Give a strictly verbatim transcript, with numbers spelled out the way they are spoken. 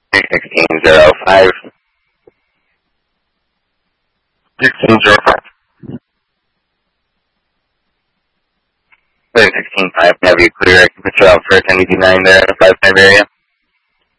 six sixteen zero five. sixteen zero five. sixteen five, have you clear. I can put you out for a ten eighty-nine there in the five five area.